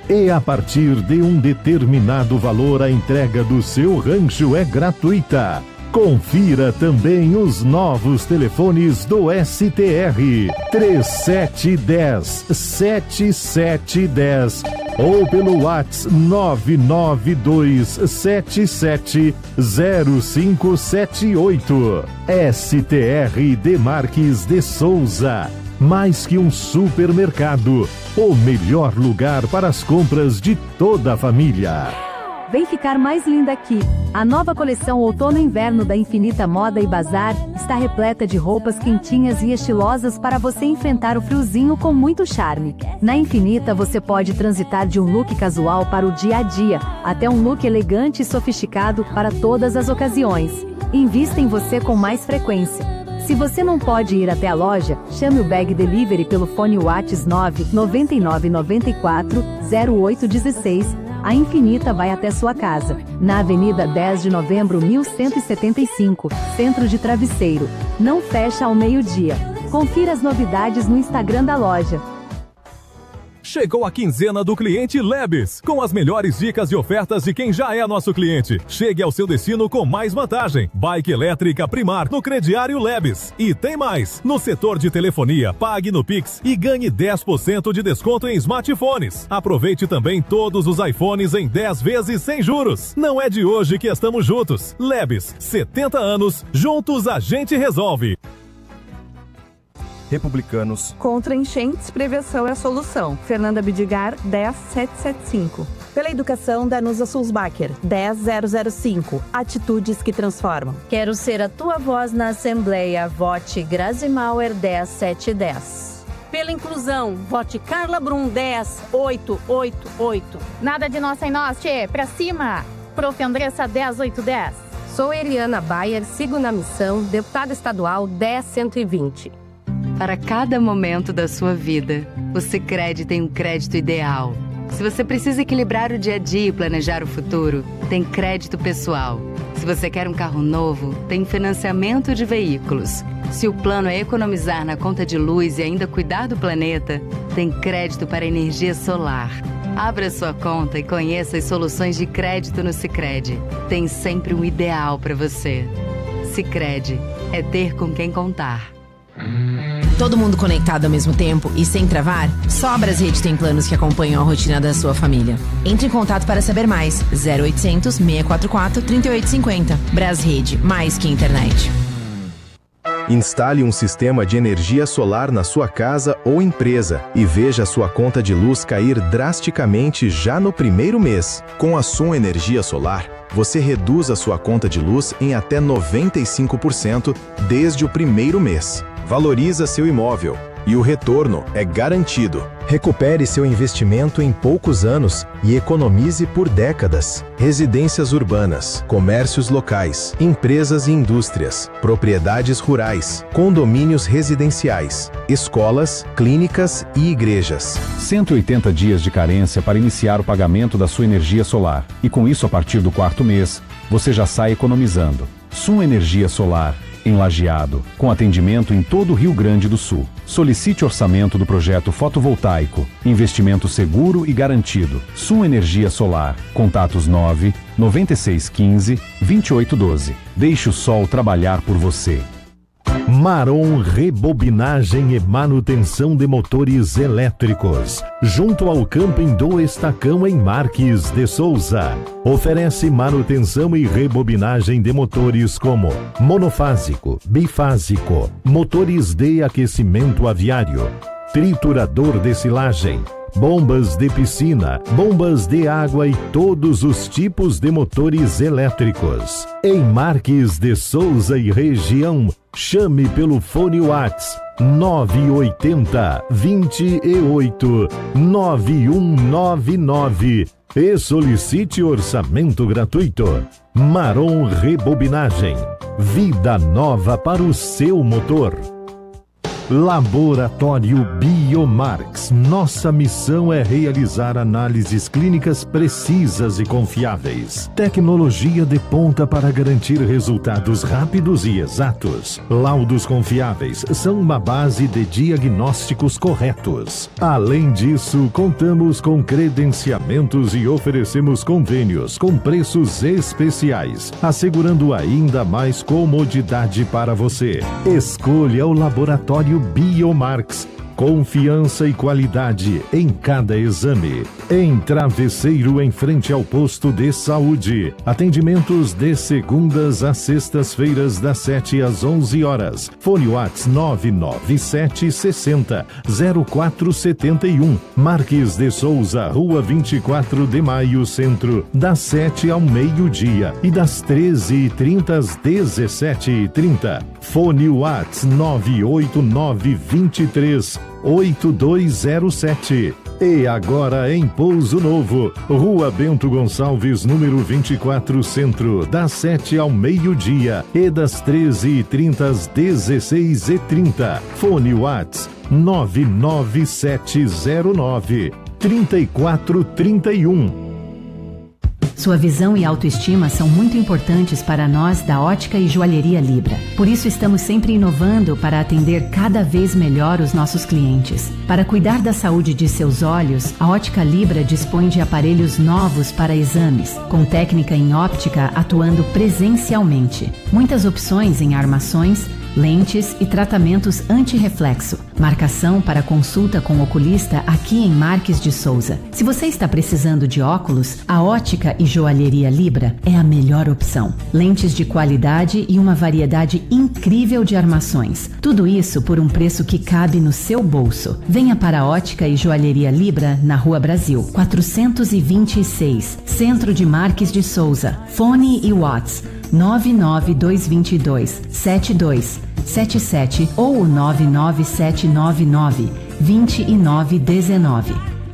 E a partir de um determinado valor, a entrega do seu rancho é gratuita. Confira também os novos telefones do STR 3710-7710 ou pelo WhatsApp 992770578. STR de Marques de Souza. Mais que um supermercado, o melhor lugar para as compras de toda a família. Vem ficar mais linda aqui. A nova coleção Outono e Inverno da Infinita Moda e Bazar está repleta de roupas quentinhas e estilosas para você enfrentar o friozinho com muito charme. Na Infinita você pode transitar de um look casual para o dia a dia, até um look elegante e sofisticado para todas as ocasiões. Invista em você com mais frequência. Se você não pode ir até a loja, chame o Bag Delivery pelo fone WhatsApp 999940816. A Infinita vai até sua casa, na Avenida 10 de Novembro 1175, Centro de Travesseiro. Não fecha ao meio-dia. Confira as novidades no Instagram da loja. Chegou a quinzena do cliente Lebes, com as melhores dicas e ofertas de quem já é nosso cliente. Chegue ao seu destino com mais vantagem. Bike elétrica Primar no crediário Lebes. E tem mais! No setor de telefonia, pague no Pix e ganhe 10% de desconto em smartphones. Aproveite também todos os iPhones em 10 vezes sem juros. Não é de hoje que estamos juntos. Lebes, 70 anos, juntos a gente resolve. Republicanos. Contra enchentes, prevenção é a solução. Fernanda Bidigar, 10775. Pela educação, Danusa Sulzbacher, 10005. Atitudes que transformam. Quero ser a tua voz na Assembleia. Vote Grazi Mauer, 10710. Pela inclusão, vote Carla Brum, 10888. Nada de nós sem nós, tchê. Pra cima. Prof. Andressa, 10810. Sou Eliana Bayer, sigo na missão, deputada estadual 10120. Para cada momento da sua vida, o Sicredi tem um crédito ideal. Se você precisa equilibrar o dia a dia e planejar o futuro, tem crédito pessoal. Se você quer um carro novo, tem financiamento de veículos. Se o plano é economizar na conta de luz e ainda cuidar do planeta, tem crédito para energia solar. Abra sua conta e conheça as soluções de crédito no Sicredi. Tem sempre um ideal para você. Sicredi é ter com quem contar. Todo mundo conectado ao mesmo tempo e sem travar? Só a Brasrede tem planos que acompanham a rotina da sua família. Entre em contato para saber mais. 0800 644 3850. Brasrede, mais que internet. Instale um sistema de energia solar na sua casa ou empresa e veja sua conta de luz cair drasticamente já no primeiro mês. Com a Sun Energia Solar, você reduz a sua conta de luz em até 95% desde o primeiro mês. Valoriza seu imóvel e o retorno é garantido. Recupere seu investimento em poucos anos e economize por décadas. Residências urbanas, comércios locais, empresas e indústrias, propriedades rurais, condomínios residenciais, escolas, clínicas e igrejas. 180 dias de carência para iniciar o pagamento da sua energia solar. E com isso, a partir do 4º mês, você já sai economizando. Sun Energia Solar, em Lajeado, com atendimento em todo o Rio Grande do Sul. Solicite orçamento do projeto fotovoltaico. Investimento seguro e garantido. Sun Energia Solar. Contatos 9 9615 2812. Deixe o sol trabalhar por você. Marom Rebobinagem e Manutenção de Motores Elétricos, junto ao Camping do Estacão em Marques de Souza. Oferece manutenção e rebobinagem de motores como monofásico, bifásico, motores de aquecimento aviário, triturador de silagem, bombas de piscina, bombas de água e todos os tipos de motores elétricos. Em Marques de Souza e região, chame pelo fone WhatsApp 980 28 9199 e solicite orçamento gratuito. Marom Rebobinagem, vida nova para o seu motor. Laboratório Biomarx. Nossa missão é realizar análises clínicas precisas e confiáveis. Tecnologia de ponta para garantir resultados rápidos e exatos. Laudos confiáveis são uma base de diagnósticos corretos. Além disso, contamos com credenciamentos e oferecemos convênios com preços especiais, assegurando ainda mais comodidade para você. Escolha o Laboratório Biomarx. Confiança e qualidade em cada exame. Em Travesseiro, em frente ao posto de saúde. Atendimentos de segundas a sextas-feiras, das 7 às 11 horas. Fone WhatsApp 997 60 0471. Marques de Souza, Rua 24 de Maio, Centro, das 7 ao meio-dia e das 13h30 às 17h30. Fone WhatsApp 98923 8207. E agora em Pouso Novo, Rua Bento Gonçalves, número 24, Centro, das 7 ao meio-dia e das 13h30 às 16h30. Fone WhatsApp 99709 3431. Sua visão e autoestima são muito importantes para nós da Ótica e Joalheria Libra. Por isso estamos sempre inovando para atender cada vez melhor os nossos clientes. Para cuidar da saúde de seus olhos, a Ótica Libra dispõe de aparelhos novos para exames, com técnica em óptica atuando presencialmente. Muitas opções em armações, lentes e tratamentos anti-reflexo. Marcação para consulta com oculista aqui em Marques de Souza. Se você está precisando de óculos, a Ótica e Joalheria Libra é a melhor opção. Lentes de qualidade e uma variedade incrível de armações. Tudo isso por um preço que cabe no seu bolso. Venha para a Ótica e Joalheria Libra na Rua Brasil, 426, Centro de Marques de Souza. Fone e WhatsApp 99222 7277 ou 99799 2919.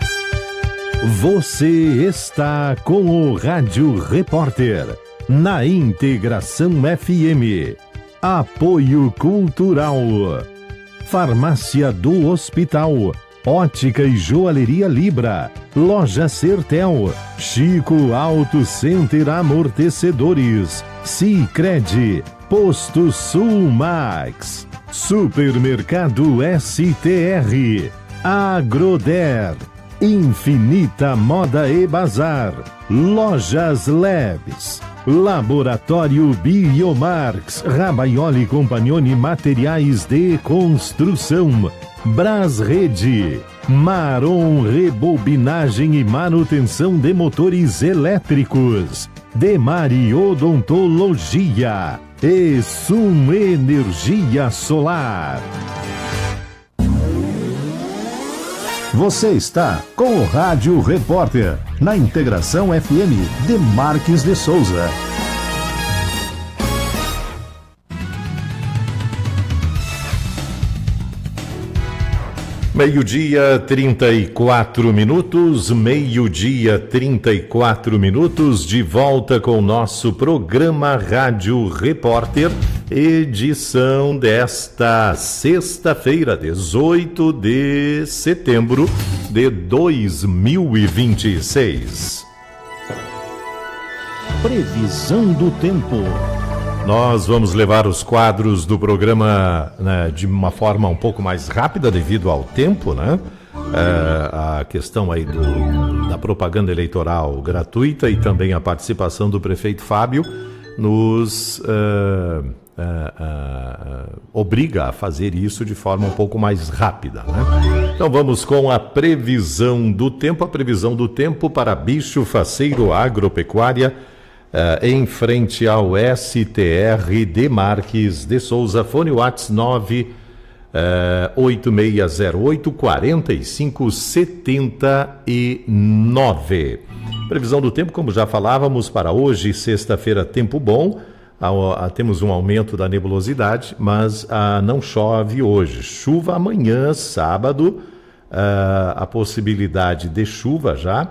Você está com o Rádio Repórter na Integração FM. Apoio Cultural. Farmácia do Hospital. Ótica e Joalheria Libra. Loja Sertel. Chico Auto Center Amortecedores. Sicredi. Posto Sul Max. Supermercado STR. Agroder. Infinita Moda e Bazar. Lojas Labs. Laboratório Biomarx. Rabaioli Compagnoni Materiais de Construção. Brasrede. Marom Rebobinagem e Manutenção de Motores Elétricos. Demari Odontologia. E Sum Energia Solar. Você está com o Rádio Repórter, na Integração FM de Marques de Souza. Meio-dia, 34 minutos, meio-dia, 34 minutos, de volta com o nosso programa Rádio Repórter, edição desta sexta-feira, 18 de setembro de 2026. Previsão do tempo. Nós vamos levar os quadros do programa, né, de uma forma um pouco mais rápida devido ao tempo, né? A questão aí da propaganda eleitoral gratuita e também a participação do prefeito Fábio nos obriga a fazer isso de forma um pouco mais rápida, né? Então vamos com a previsão do tempo. A previsão do tempo para Bicho Faceiro Agropecuária, em frente ao STR de Marques de Souza. Fone WhatsApp 8608 4579. Previsão do tempo, como já falávamos, para hoje, sexta-feira, tempo bom. Temos um aumento da nebulosidade, mas não chove hoje. Chuva amanhã, sábado, a possibilidade de chuva já.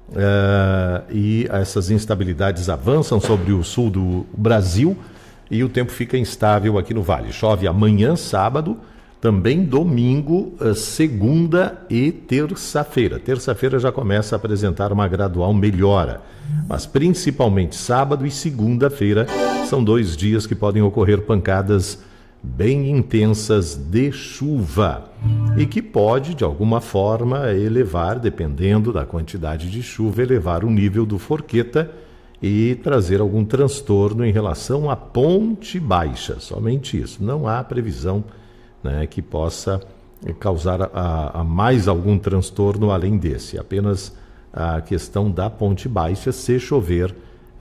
E essas instabilidades avançam sobre o sul do Brasil e o tempo fica instável aqui no Vale. Chove amanhã, sábado, Também domingo, segunda e terça-feira. Terça-feira já começa a apresentar uma gradual melhora, mas principalmente sábado e segunda-feira são 2 dias que podem ocorrer pancadas bem intensas de chuva e que pode, de alguma forma, elevar, dependendo da quantidade de chuva, elevar o nível do Forqueta e trazer algum transtorno em relação à Ponte Baixa. Somente isso. Não há previsão, né, que possa causar a mais algum transtorno além desse. Apenas a questão da Ponte Baixa, se chover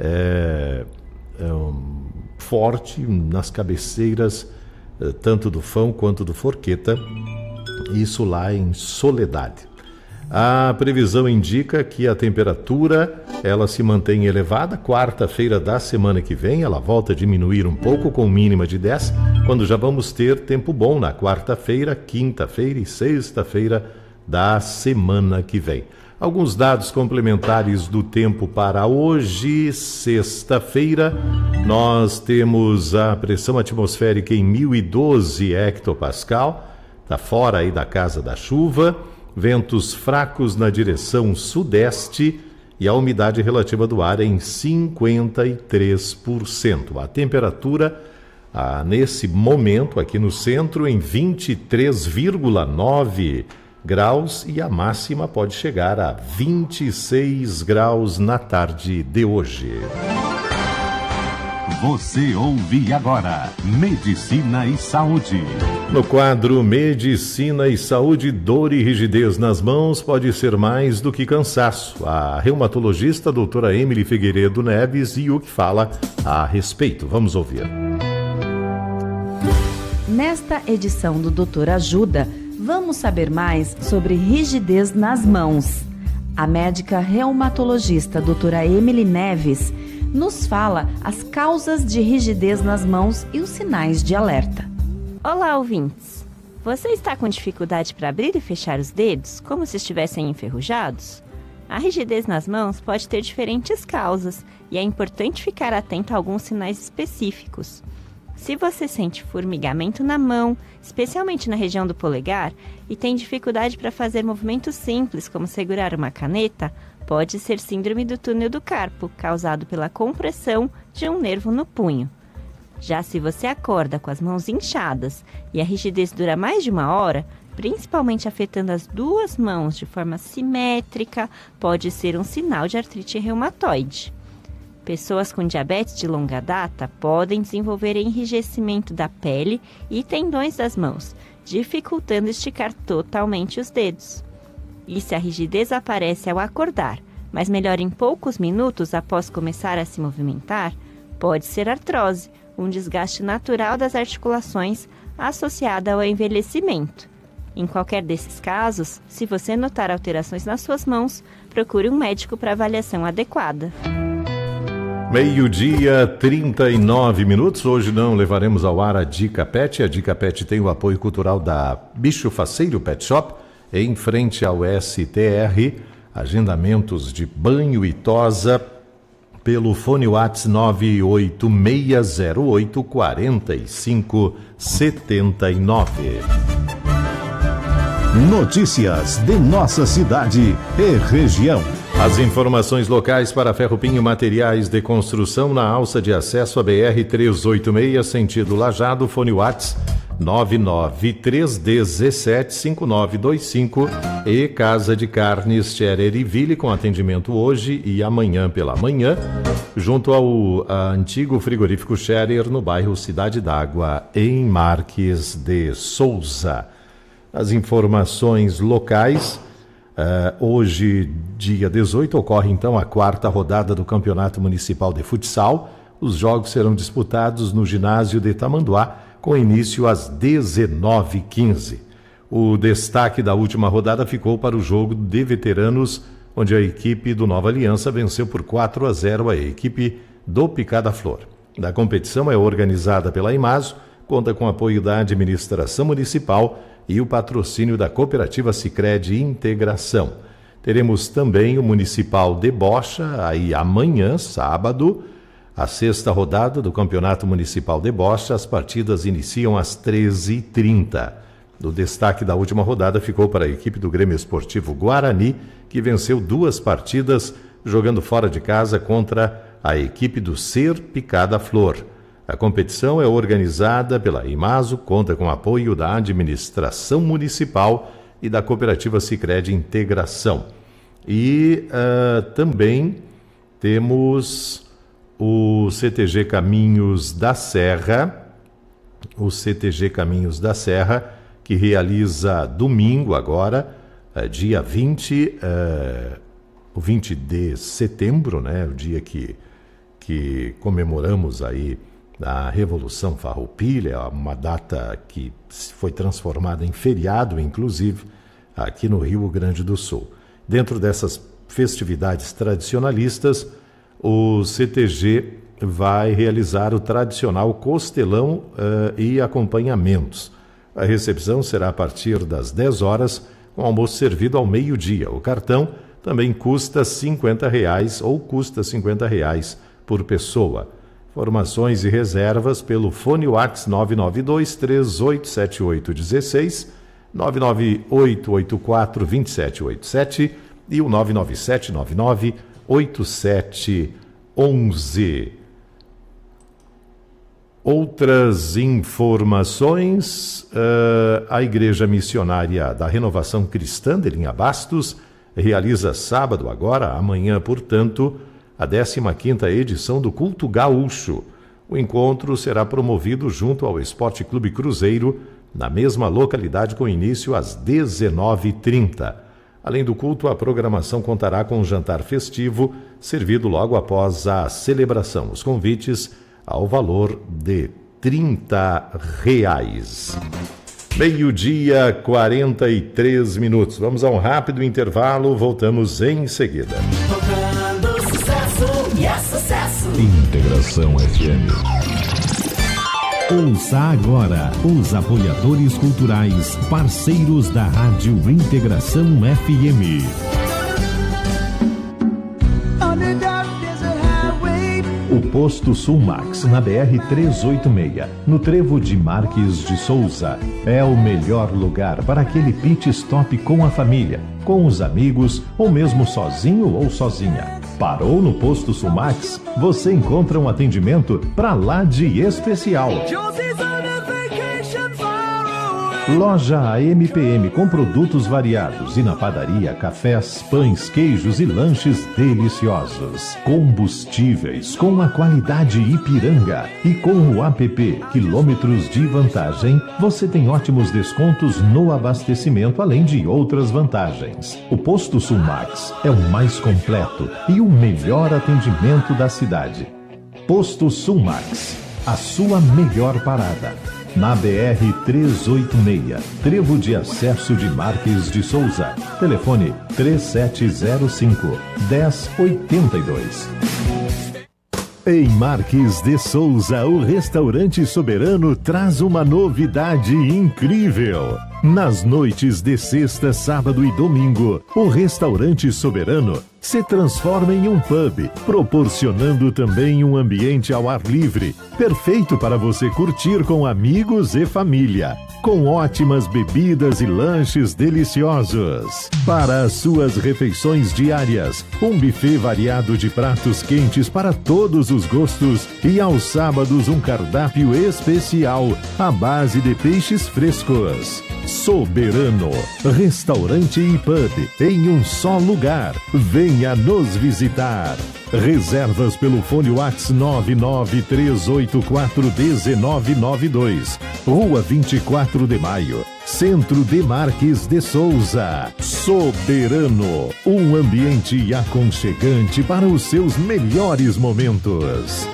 forte nas cabeceiras, tanto do Fão quanto do Forqueta, isso lá em Soledade. A previsão indica que a temperatura ela se mantém elevada. Quarta-feira da semana que vem ela volta a diminuir um pouco com mínima de 10, quando já vamos ter tempo bom na quarta-feira, quinta-feira e sexta-feira da semana que vem. Alguns dados complementares do tempo para hoje, sexta-feira, nós temos a pressão atmosférica em 1012 hectopascal, está fora aí da casa da chuva, ventos fracos na direção sudeste e a umidade relativa do ar em 53%. A temperatura, nesse momento, aqui no centro, em 23,9 graus e a máxima pode chegar a 26 graus na tarde de hoje. Você ouve agora Medicina e Saúde. No quadro Medicina e Saúde, dor e rigidez nas mãos pode ser mais do que cansaço. A reumatologista doutora Emily Figueiredo Neves e o que fala a respeito. Vamos ouvir. Nesta edição do Doutor Ajuda, vamos saber mais sobre rigidez nas mãos. A médica reumatologista doutora Emily Neves nos fala as causas de rigidez nas mãos e os sinais de alerta. Olá, ouvintes! Você está com dificuldade para abrir e fechar os dedos, como se estivessem enferrujados? A rigidez nas mãos pode ter diferentes causas e é importante ficar atento a alguns sinais específicos. Se você sente formigamento na mão, especialmente na região do polegar, e tem dificuldade para fazer movimentos simples, como segurar uma caneta, pode ser síndrome do túnel do carpo, causado pela compressão de um nervo no punho. Já se você acorda com as mãos inchadas e a rigidez dura mais de 1 hora, principalmente afetando as 2 mãos de forma simétrica, pode ser um sinal de artrite reumatoide. Pessoas com diabetes de longa data podem desenvolver enrijecimento da pele e tendões das mãos, dificultando esticar totalmente os dedos. E se a rigidez aparece ao acordar, mas melhora em poucos minutos após começar a se movimentar, pode ser artrose, um desgaste natural das articulações associada ao envelhecimento. Em qualquer desses casos, se você notar alterações nas suas mãos, procure um médico para avaliação adequada. 12:39. Hoje não levaremos ao ar a Dica Pet. A Dica Pet tem o apoio cultural da Bicho Faceiro Pet Shop, em frente ao STR. Agendamentos de banho e tosa pelo fone WhatsApp 986084579. Notícias de nossa cidade e região. As informações locais para Ferro Pinho Materiais de Construção na alça de acesso à BR-386, sentido Lajado, fone WhatsApp 993175925 e Casa de Carnes Scherer e Ville com atendimento hoje e amanhã pela manhã, junto ao antigo frigorífico Scherer no bairro Cidade d'Água, em Marques de Souza. As informações locais, hoje, dia 18, ocorre então a 4ª rodada do Campeonato Municipal de Futsal. Os jogos serão disputados no ginásio de Tamanduá, com início às 19h15. O destaque da última rodada ficou para o jogo de veteranos, onde a equipe do Nova Aliança venceu por 4-0 a equipe do Picada Flor. A competição é organizada pela Imaso, conta com apoio da administração municipal e o patrocínio da cooperativa Sicredi Integração. Teremos também o Municipal de Bocha, aí amanhã, sábado, a 6ª rodada do Campeonato Municipal de Bocha. As partidas iniciam às 13h30. O destaque da última rodada ficou para a equipe do Grêmio Esportivo Guarani, que venceu 2 partidas jogando fora de casa contra a equipe do Ser Picada Flor. A competição é organizada pela Imaso, conta com apoio da administração municipal e da cooperativa Sicredi Integração. E também temos o CTG Caminhos da Serra, que realiza domingo agora, dia 20, o 20 de setembro, né, o dia que comemoramos aí a Revolução Farroupilha, uma data que foi transformada em feriado, inclusive, aqui no Rio Grande do Sul. Dentro dessas festividades tradicionalistas, o CTG vai realizar o tradicional costelão e acompanhamentos. A recepção será a partir das 10 horas, com almoço servido ao meio-dia. O cartão também custa R$50 ou custa R$50 por pessoa. Informações e reservas pelo fone WhatsApp 992-387816, 99884-2787 e o 99799-8711. Outras informações, a Igreja Missionária da Renovação Cristã de Linha Bastos realiza sábado agora, amanhã, portanto, a 15ª edição do Culto Gaúcho. O encontro será promovido junto ao Esporte Clube Cruzeiro, na mesma localidade, com início às 19h30. Além do culto, a programação contará com um jantar festivo, servido logo após a celebração. Os convites ao valor de R$30. 12h43. Vamos a um rápido intervalo, voltamos em seguida. Tocando sucesso e é sucesso. Integração FM. Ouça agora os apoiadores culturais, parceiros da Rádio Integração FM. O Posto Sulmax, na BR-386, no trevo de Marques de Souza, é o melhor lugar para aquele pit stop com a família, com os amigos ou mesmo sozinho ou sozinha. Parou no Posto Sulmax? Você encontra um atendimento pra lá de especial. Loja AMPM com produtos variados e na padaria, cafés, pães, queijos e lanches deliciosos. Combustíveis com a qualidade Ipiranga e com o app Quilômetros de Vantagem, você tem ótimos descontos no abastecimento, além de outras vantagens. O Posto Sulmax é o mais completo e o melhor atendimento da cidade. Posto Sulmax, a sua melhor parada. Na BR-386, trevo de acesso de Marques de Souza. Telefone 3705-1082. Em Marques de Souza, o Restaurante Soberano traz uma novidade incrível. Nas noites de sexta, sábado e domingo, o Restaurante Soberano se transforma em um pub, proporcionando também um ambiente ao ar livre, perfeito para você curtir com amigos e família, com ótimas bebidas e lanches deliciosos. Para as suas refeições diárias, um buffet variado de pratos quentes para todos os gostos e aos sábados um cardápio especial à base de peixes frescos. Soberano, restaurante e pub em um só lugar. Venha nos visitar. Reservas pelo fone WhatsApp 993841992. Rua 24 de Maio, Centro de Marques de Souza. Soberano, um ambiente aconchegante para os seus melhores momentos.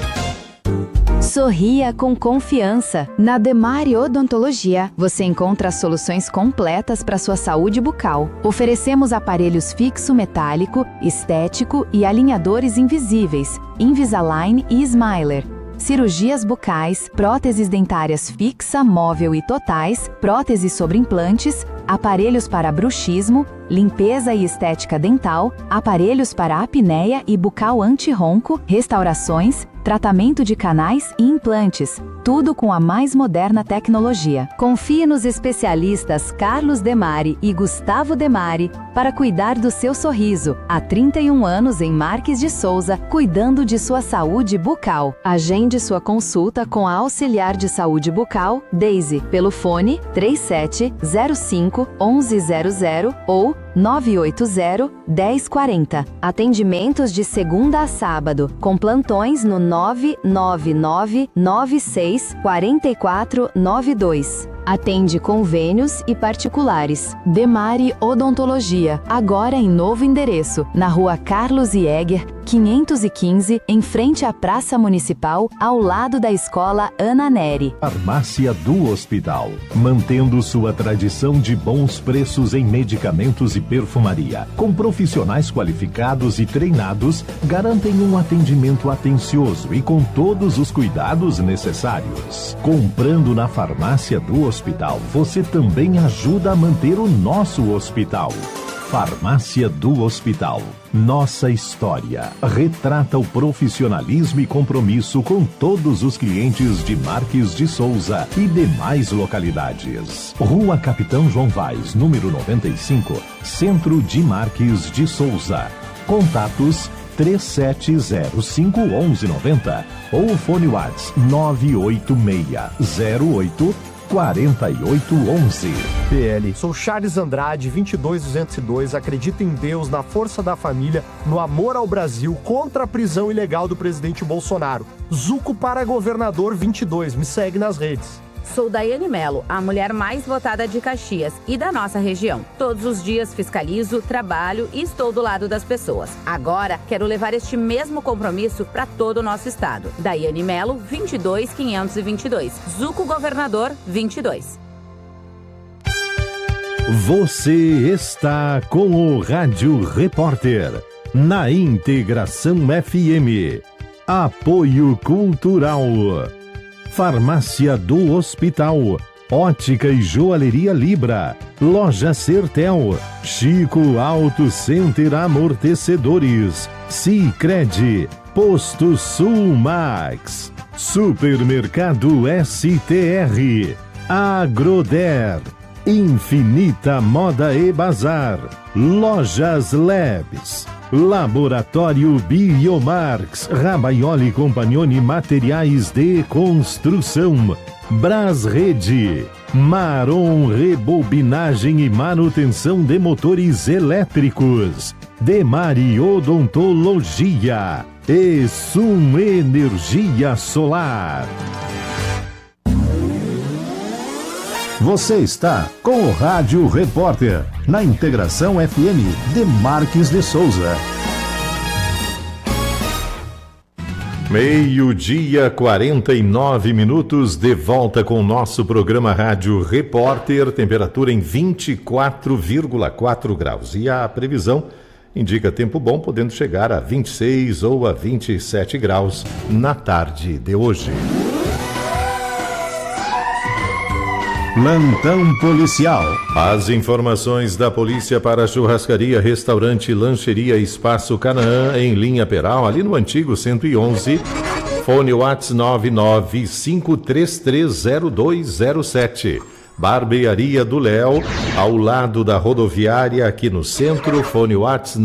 Sorria com confiança. Na Demare Odontologia, você encontra soluções completas para sua saúde bucal. Oferecemos aparelhos fixo metálico, estético e alinhadores invisíveis, Invisalign e Smiler. Cirurgias bucais, próteses dentárias fixa, móvel e totais, próteses sobre implantes, aparelhos para bruxismo, limpeza e estética dental, aparelhos para apneia e bucal anti-ronco, restaurações, tratamento de canais e implantes. tudo com a mais moderna tecnologia. Confie nos especialistas Carlos Demari e Gustavo Demari para cuidar do seu sorriso. Há 31 anos em Marques de Souza, cuidando de sua saúde bucal. Agende sua consulta com a auxiliar de saúde bucal, Daisy, pelo fone 3705-1100 ou 980-1040. Atendimentos de segunda a sábado, com plantões no 999-96-4492. Atende convênios e particulares. Demari Odontologia, agora em novo endereço, na rua Carlos Jäger, 515, em frente à Praça Municipal, ao lado da Escola Ana Neri. Farmácia do Hospital, mantendo sua tradição de bons preços em medicamentos e perfumaria, com profissionais qualificados e treinados, garantem um atendimento atencioso e com todos os cuidados necessários. Comprando na Farmácia do Hospital, você também ajuda a manter o nosso hospital. Farmácia do Hospital. Nossa história retrata o profissionalismo e compromisso com todos os clientes de Marques de Souza e demais localidades. Rua Capitão João Vaz, número 95, Centro de Marques de Souza. Contatos 3705-1190 ou fone WhatsApp 986-08-4811. PL. Sou Charles Andrade, 22202. Acredito em Deus, na força da família, no amor ao Brasil, contra a prisão ilegal do presidente Bolsonaro. Zuco para governador 22. Me segue nas redes. Sou Daiane Melo, a mulher mais votada de Caxias e da nossa região. Todos os dias fiscalizo, trabalho e estou do lado das pessoas. Agora, quero levar este mesmo compromisso para todo o nosso estado. Daiane Melo, 22522. Zuco Governador, 22. Você está com o Rádio Repórter, na Integração FM. Apoio Cultural. Farmácia do Hospital, Ótica e Joalheria Libra, Loja Sertel, Chico Auto Center Amortecedores, Sicredi, Posto Sul Max, Supermercado STR, Agroder, Infinita Moda e Bazar, Lojas Labs, Laboratório Biomarx, Rabaioli Compagnoni Materiais de Construção, Brasrede, Maron Rebobinagem e Manutenção de Motores Elétricos, Demari Odontologia e Sum Energia Solar. Você está com o Rádio Repórter, na Integração FM de Marques de Souza. 12:49, de volta com o nosso programa Rádio Repórter, temperatura em 24,4 graus. E a previsão indica tempo bom, podendo chegar a 26 ou a 27 graus na tarde de hoje. Plantão policial. As informações da polícia para churrascaria, restaurante, lancheria Espaço Canaã, em linha Peral, ali no antigo 111. Fone WhatsApp 995330207. Barbearia do Léo, ao lado da rodoviária, aqui no centro. Fone WhatsApp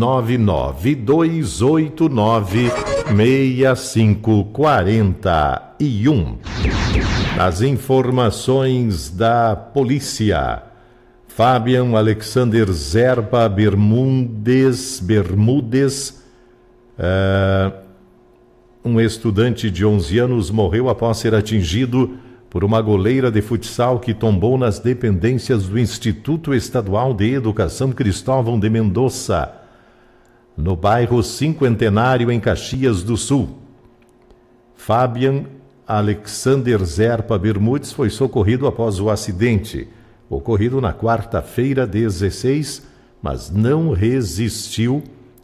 992896541. As informações da polícia. Fabian Alexander Zerpa Bermudes, um estudante de 11 anos, morreu após ser atingido por uma goleira de futsal que tombou nas dependências do Instituto Estadual de Educação Cristóvão de Mendoza, no bairro Cinquentenário, em Caxias do Sul. Fabian Alexander Zerpa Bermudes foi socorrido após o acidente, ocorrido na quarta-feira 16, mas não resistiu,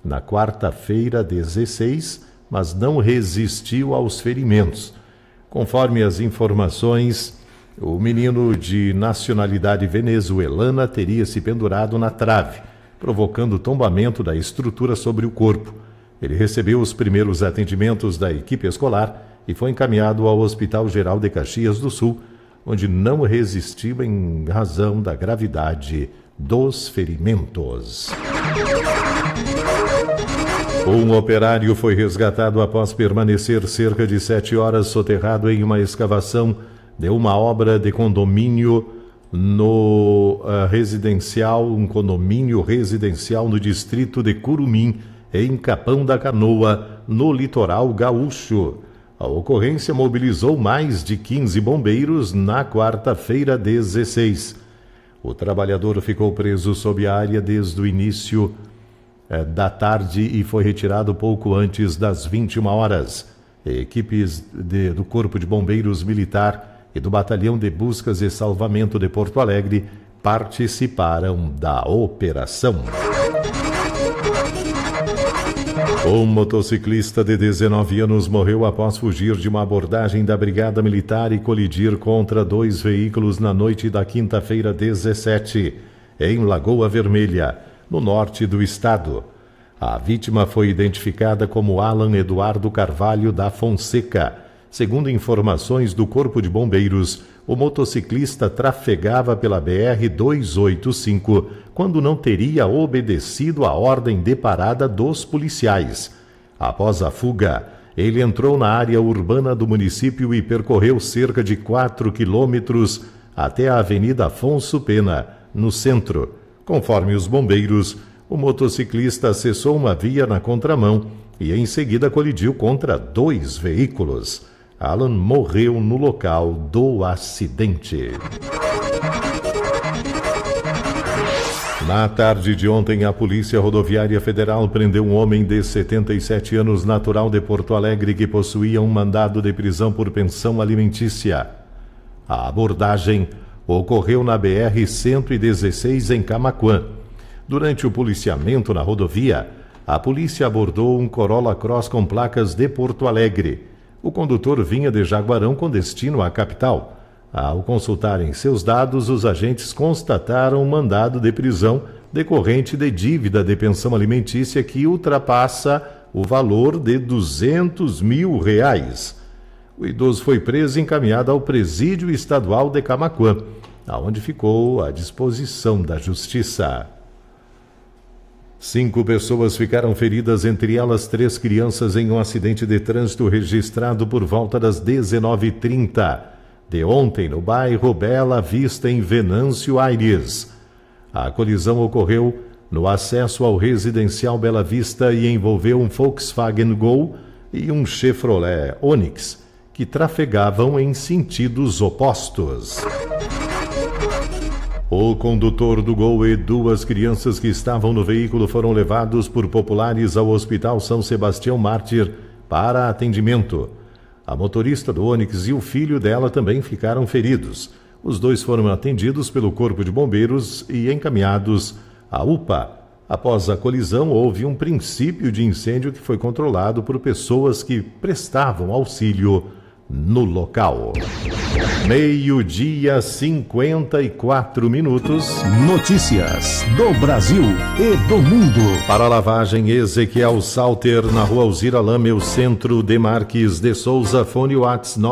aos ferimentos. Conforme as informações, o menino de nacionalidade venezuelana teria se pendurado na trave, provocando o tombamento da estrutura sobre o corpo. Ele recebeu os primeiros atendimentos da equipe escolar e foi encaminhado ao Hospital Geral de Caxias do Sul, onde não resistiu em razão da gravidade dos ferimentos. Um operário foi resgatado após permanecer cerca de 7 horas soterrado em uma escavação de uma obra de condomínio no um condomínio residencial no distrito de Curumim, em Capão da Canoa, no litoral gaúcho. A ocorrência mobilizou mais de 15 bombeiros na quarta-feira 16. O trabalhador ficou preso sob a área desde o início da tarde e foi retirado pouco antes das 21 horas. Equipes do Corpo de Bombeiros Militar e do Batalhão de Buscas e Salvamento de Porto Alegre participaram da operação. Um motociclista de 19 anos morreu após fugir de uma abordagem da Brigada Militar e colidir contra 2 veículos na noite da quinta-feira 17, em Lagoa Vermelha, no norte do estado. A vítima foi identificada como Alan Eduardo Carvalho da Fonseca. Segundo informações do Corpo de Bombeiros, o motociclista trafegava pela BR-285 quando não teria obedecido a ordem de parada dos policiais. Após a fuga, ele entrou na área urbana do município e percorreu cerca de 4 quilômetros até a Avenida Afonso Pena, no centro. Conforme os bombeiros, o motociclista acessou uma via na contramão e em seguida colidiu contra 2 veículos. Alan morreu no local do acidente. Na tarde de ontem, a Polícia Rodoviária Federal prendeu um homem de 77 anos, natural de Porto Alegre, que possuía um mandado de prisão por pensão alimentícia. A abordagem ocorreu na BR-116 em Camaquã. Durante o policiamento na rodovia, a polícia abordou um Corolla Cross com placas de Porto Alegre. O condutor vinha de Jaguarão com destino à capital. Ao consultarem seus dados, os agentes constataram um mandado de prisão decorrente de dívida de pensão alimentícia que ultrapassa o valor de R$200 mil. O idoso foi preso e encaminhado ao Presídio Estadual de Camaquã, aonde ficou à disposição da Justiça. 5 pessoas ficaram feridas, entre elas 3 crianças, em um acidente de trânsito registrado por volta das 19h30 de ontem no bairro Bela Vista, em Venâncio Aires. A colisão ocorreu no acesso ao residencial Bela Vista e envolveu um Volkswagen Gol e um Chevrolet Onix, que trafegavam em sentidos opostos. O condutor do Gol e 2 crianças que estavam no veículo foram levados por populares ao Hospital São Sebastião Mártir para atendimento. A motorista do Onix e o filho dela também ficaram feridos. Os 2 foram atendidos pelo Corpo de Bombeiros e encaminhados à UPA. Após a colisão, houve um princípio de incêndio que foi controlado por pessoas que prestavam auxílio no local. 12h54. Notícias do Brasil e do mundo. Para a lavagem, Ezequiel Salter, na rua Alzira Lameu, centro de Marques de Souza, fone WhatsApp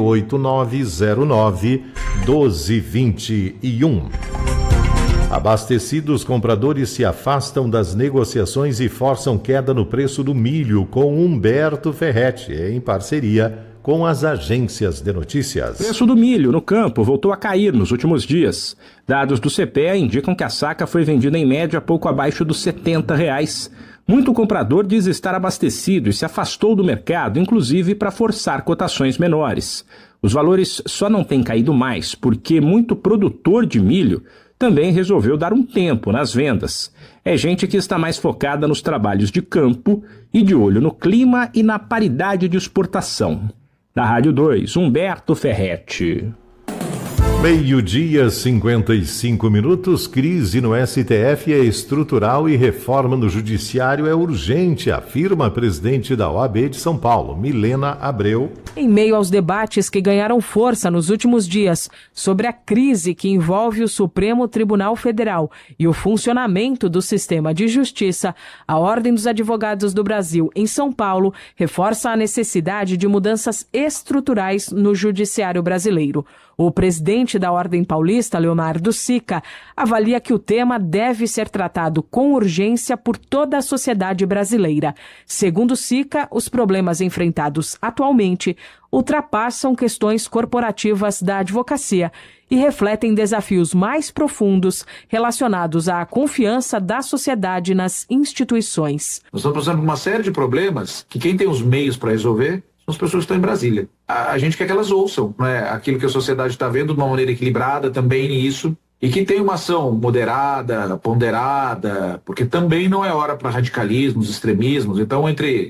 98909-1221. Abastecidos, compradores se afastam das negociações e forçam queda no preço do milho, com Humberto Ferretti, em parceria com as agências de notícias. O preço do milho no campo voltou a cair nos últimos dias. Dados do CPEA indicam que a saca foi vendida em média pouco abaixo dos R$70. Muito comprador diz estar abastecido e se afastou do mercado, inclusive para forçar cotações menores. Os valores só não têm caído mais porque muito produtor de milho também resolveu dar um tempo nas vendas. É gente que está mais focada nos trabalhos de campo e de olho no clima e na paridade de exportação. Da Rádio 2, Humberto Ferretti. Meio-dia, 55 minutos. Crise no STF é estrutural e reforma no Judiciário é urgente, afirma a presidente da OAB de São Paulo, Milena Abreu. Em meio aos debates que ganharam força nos últimos dias sobre a crise que envolve o Supremo Tribunal Federal e o funcionamento do sistema de justiça, a Ordem dos Advogados do Brasil, em São Paulo, reforça a necessidade de mudanças estruturais no Judiciário brasileiro. O presidente da Ordem Paulista, Leonardo Sica, avalia que o tema deve ser tratado com urgência por toda a sociedade brasileira. Segundo Sica, os problemas enfrentados atualmente ultrapassam questões corporativas da advocacia e refletem desafios mais profundos relacionados à confiança da sociedade nas instituições. Nós estamos passando por uma série de problemas que quem tem os meios para resolver são as pessoas que estão em Brasília. A gente quer que elas ouçam, né, aquilo que a sociedade está vendo de uma maneira equilibrada também isso, e que tenha uma ação moderada, ponderada, porque também não é hora para radicalismos, extremismos. Então, entre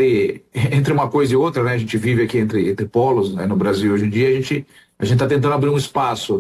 uma coisa e outra, né, a gente vive aqui entre polos, né, no Brasil hoje em dia, a gente está tentando abrir um espaço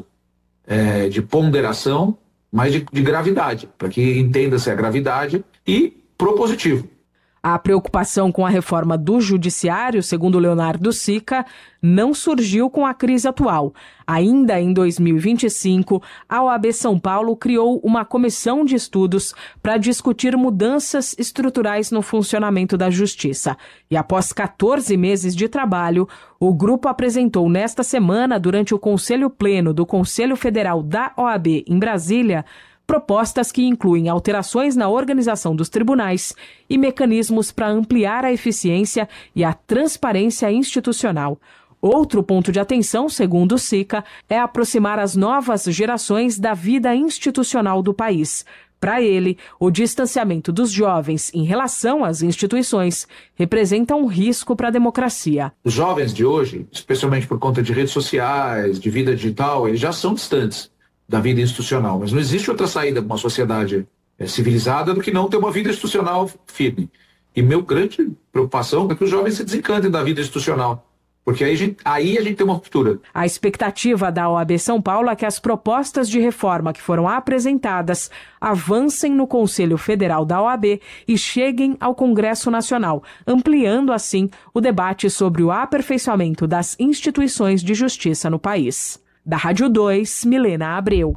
de ponderação, mas de gravidade, para que entenda-se a gravidade e propositivo. A preocupação com a reforma do Judiciário, segundo Leonardo Sica, não surgiu com a crise atual. Ainda em 2025, a OAB São Paulo criou uma comissão de estudos para discutir mudanças estruturais no funcionamento da Justiça. E após 14 meses de trabalho, o grupo apresentou nesta semana, durante o Conselho Pleno do Conselho Federal da OAB em Brasília, propostas que incluem alterações na organização dos tribunais e mecanismos para ampliar a eficiência e a transparência institucional. Outro ponto de atenção, segundo o Sica, é aproximar as novas gerações da vida institucional do país. Para ele, o distanciamento dos jovens em relação às instituições representa um risco para a democracia. Os jovens de hoje, especialmente por conta de redes sociais, de vida digital, eles já são distantes da vida institucional, mas não existe outra saída para uma sociedade civilizada do que não ter uma vida institucional firme. E minha grande preocupação é que os jovens se desencantem da vida institucional, porque aí a gente tem uma ruptura. A expectativa da OAB São Paulo é que as propostas de reforma que foram apresentadas avancem no Conselho Federal da OAB e cheguem ao Congresso Nacional, ampliando assim o debate sobre o aperfeiçoamento das instituições de justiça no país. Da Rádio 2, Milena Abreu.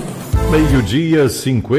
Meio-dia,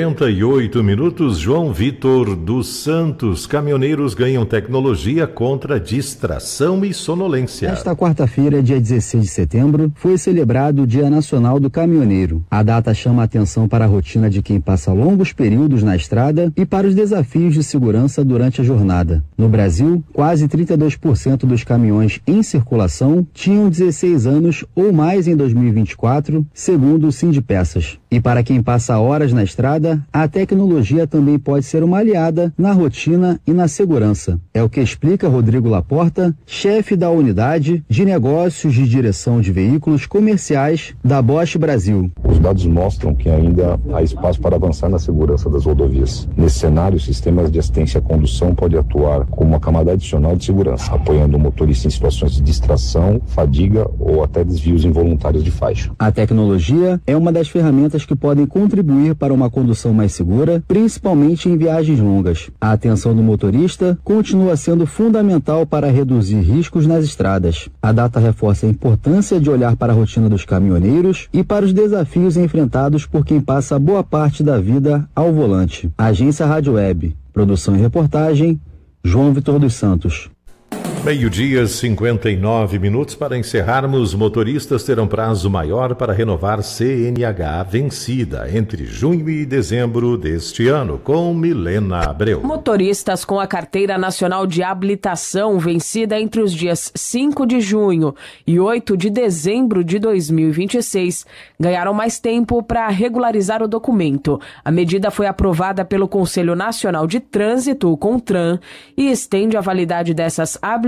58 minutos. João Vitor dos Santos. Caminhoneiros ganham tecnologia contra distração e sonolência. Esta quarta-feira, dia 16 de setembro, foi celebrado o Dia Nacional do Caminhoneiro. A data chama a atenção para a rotina de quem passa longos períodos na estrada e para os desafios de segurança durante a jornada. No Brasil, quase 32% dos caminhões em circulação tinham 16 anos ou mais em 2024, segundo o Sindipeças. E para quem passa horas na estrada, a tecnologia também pode ser uma aliada na rotina e na segurança. É o que explica Rodrigo Laporta, chefe da unidade de negócios de direção de veículos comerciais da Bosch Brasil. Os dados mostram que ainda há espaço para avançar na segurança das rodovias. Nesse cenário, sistemas de assistência à condução podem atuar como uma camada adicional de segurança, apoiando o motorista em situações de distração, fadiga ou até desvios involuntários de faixa. A tecnologia é uma das ferramentas que podem contribuir para uma condução mais segura, principalmente em viagens longas. A atenção do motorista continua sendo fundamental para reduzir riscos nas estradas. A data reforça a importância de olhar para a rotina dos caminhoneiros e para os desafios enfrentados por quem passa boa parte da vida ao volante. Agência Rádio Web. Produção e reportagem, João Vitor dos Santos. Meio-dia, 59 minutos. Para encerrarmos, motoristas terão prazo maior para renovar CNH vencida entre junho e dezembro deste ano, com Milena Abreu. Motoristas com a Carteira Nacional de Habilitação vencida entre os dias 5 de junho e 8 de dezembro de 2026 ganharam mais tempo para regularizar o documento. A medida foi aprovada pelo Conselho Nacional de Trânsito, o CONTRAN, e estende a validade dessas habilitações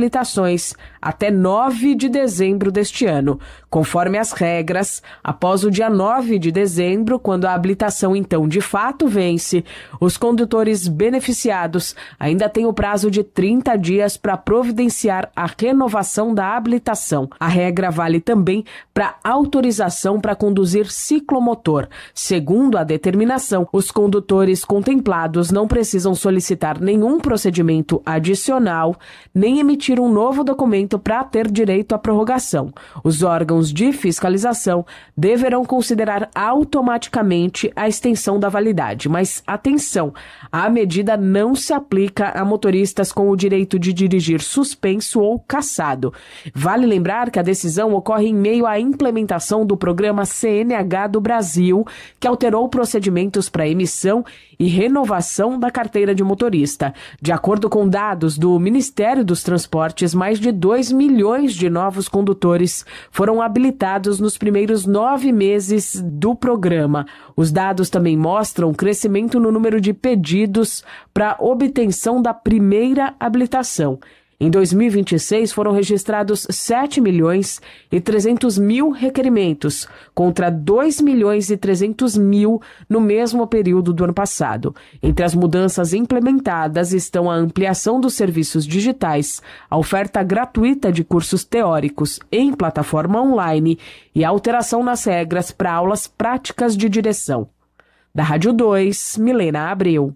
habilitações até 9 de dezembro deste ano. Conforme as regras, após o dia 9 de dezembro, quando a habilitação então de fato vence, os condutores beneficiados ainda têm o prazo de 30 dias para providenciar a renovação da habilitação. A regra vale também para autorização para conduzir ciclomotor. Segundo a determinação, os condutores contemplados não precisam solicitar nenhum procedimento adicional, nem emitir um novo documento para ter direito à prorrogação. Os órgãos de fiscalização deverão considerar automaticamente a extensão da validade. Mas, atenção, a medida não se aplica a motoristas com o direito de dirigir suspenso ou cassado. Vale lembrar que a decisão ocorre em meio à implementação do programa CNH do Brasil, que alterou procedimentos para emissão e renovação da carteira de motorista. De acordo com dados do Ministério dos Transportes, mais de 2 milhões de novos condutores foram habilitados nos primeiros 9 meses do programa. Os dados também mostram um crescimento no número de pedidos para obtenção da primeira habilitação. Em 2026, foram registrados 7.300.000 requerimentos, contra 2.300.000 no mesmo período do ano passado. Entre as mudanças implementadas estão a ampliação dos serviços digitais, a oferta gratuita de cursos teóricos em plataforma online e a alteração nas regras para aulas práticas de direção. Da Rádio 2, Milena Abreu.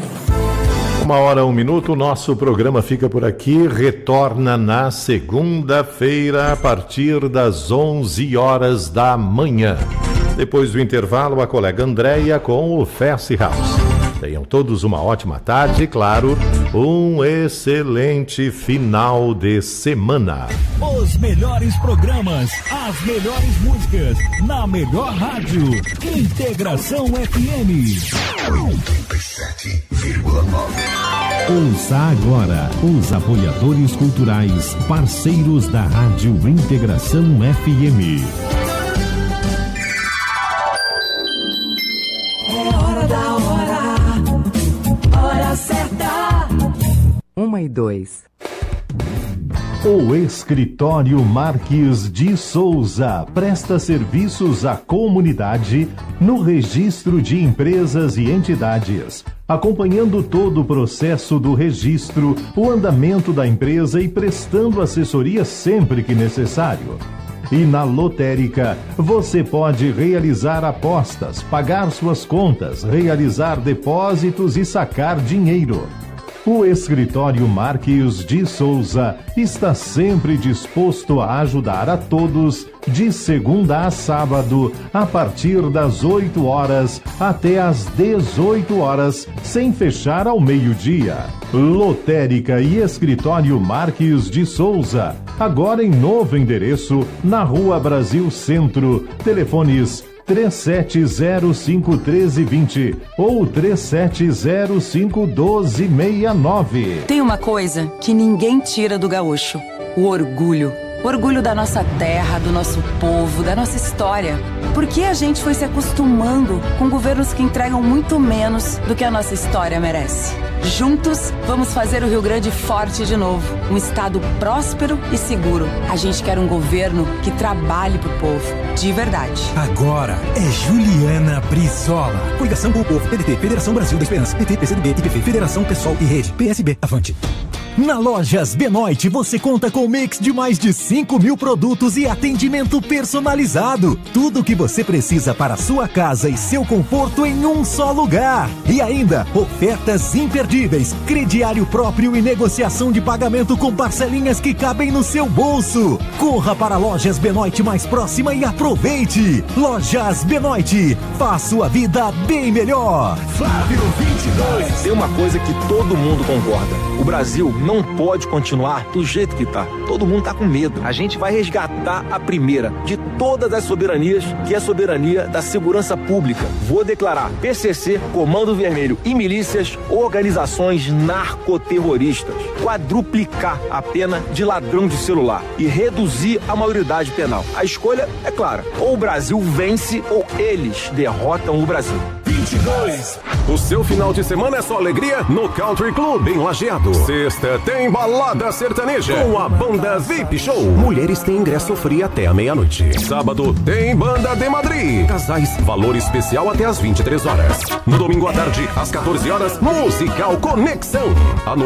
1h01, o nosso programa fica por aqui, retorna na segunda-feira a partir das 11 horas da manhã. Depois do intervalo, a colega Andréia com o Fast House. Tenham todos uma ótima tarde e, claro, um excelente final de semana. Os melhores programas, as melhores músicas, na melhor rádio. Integração FM 97,9. Ouça agora os apoiadores culturais, parceiros da Rádio Integração FM. É hora da hora, hora certa. 1:02. O Escritório Marques de Souza presta serviços à comunidade no registro de empresas e entidades, acompanhando todo o processo do registro, o andamento da empresa e prestando assessoria sempre que necessário. E na lotérica, você pode realizar apostas, pagar suas contas, realizar depósitos e sacar dinheiro. O Escritório Marques de Souza está sempre disposto a ajudar a todos, de segunda a sábado, a partir das 8 horas até às 18 horas, sem fechar ao meio-dia. Lotérica e Escritório Marques de Souza, agora em novo endereço, na Rua Brasil Centro. Telefones 3705-1320 ou 3705-1269. Tem uma coisa que ninguém tira do gaúcho: o orgulho. Orgulho da nossa terra, do nosso povo, da nossa história. Por que a gente foi se acostumando com governos que entregam muito menos do que a nossa história merece? Juntos, vamos fazer o Rio Grande forte de novo. Um estado próspero e seguro. A gente quer um governo que trabalhe pro povo, de verdade. Agora é Juliana Brizola. Coligação com o Povo, PDT, Federação Brasil da Esperança, PT, PCdoB, IPV, Federação PSOL e Rede, PSB, avante. Na Lojas Benoit você conta com um mix de mais de 5.000 produtos e atendimento personalizado. Tudo o que você precisa para a sua casa e seu conforto em um só lugar. E ainda, ofertas imperdíveis, crediário próprio e negociação de pagamento com parcelinhas que cabem no seu bolso. Corra para a Lojas Benoit mais próxima e aproveite. Lojas Benoit, faça sua vida bem melhor. Flávio 22. Tem uma coisa que todo mundo concorda: o Brasil não pode continuar do jeito que tá. Todo mundo tá com medo. A gente vai resgatar a primeira de todas as soberanias, que é a soberania da segurança pública. Vou declarar PCC, Comando Vermelho e milícias organizações narcoterroristas. Quadruplicar a pena de ladrão de celular e reduzir a maioridade penal. A escolha é clara: ou o Brasil vence ou eles derrotam o Brasil. 22. O seu final de semana é só alegria no Country Club em Lajeado. Sexta tem balada sertaneja com a banda VIP Show. Mulheres têm ingresso free até a meia-noite. Sábado tem banda de Madrid. Casais, valor especial até às 23 horas. No domingo à tarde, às 14 horas, Musical Conexão.